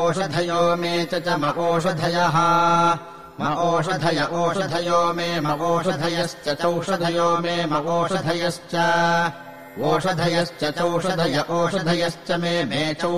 ओषधयो मे च म ओषधयः म ओषधय ओषधयो मे म ओषधयश्च चौषधयो मे म ओषधयश्च ओषधयश्च चौषधय ओषधयश्च मे चौ